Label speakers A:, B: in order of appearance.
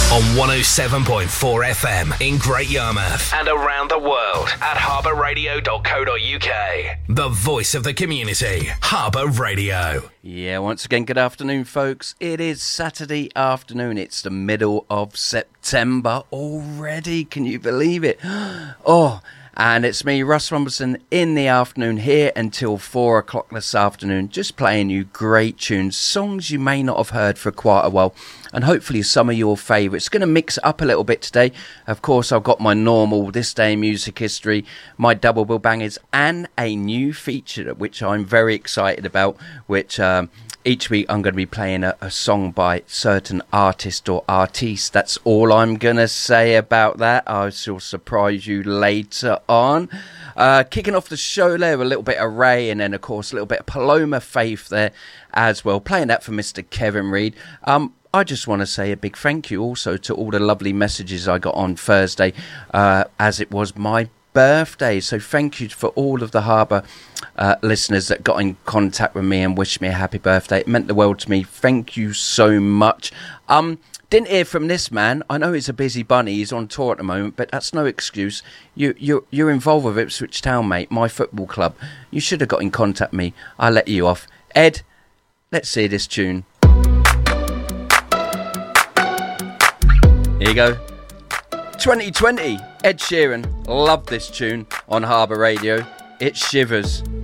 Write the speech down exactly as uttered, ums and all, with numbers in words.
A: On one oh seven point four F M in Great Yarmouth and around the world at harbour radio dot co dot uk. The voice of the community, Harbour Radio.
B: Yeah, once again, good afternoon, folks. It is Saturday afternoon. It's the middle of September already. Can you believe it? Oh, and it's me, Russ Robertson, in the afternoon here until four o'clock this afternoon, just playing you great tunes, songs you may not have heard for quite a while, and hopefully some of your favourites. Going to mix it up a little bit today. Of course, I've got my normal This Day in Music History, my double bill bangers, and a new feature, which I'm very excited about, which um, each week I'm going to be playing a, a song by certain artist or artiste. That's all I'm going to say about that. I shall surprise you later on. Uh, kicking off the show there, a little bit of Ray, and then, of course, a little bit of Paloma Faith there as well. Playing that for Mister Kevin Reid. Um, I just want to say a big thank you also to all the lovely messages I got on Thursday, uh, as it was my birthday. So thank you for all of the Harbour uh, listeners that got in contact with me and wished me a happy birthday. It meant the world to me. Thank you so much. Um, didn't hear from this man. I know he's a busy bunny. He's on tour at the moment, but that's no excuse. You, you're, you're involved with Ipswich Town, mate, my football club. You should have got in contact with me. I'll let you off. Ed, let's see this tune. Here you go. twenty twenty, Ed Sheeran. Love this tune on Harbour Radio. It shivers.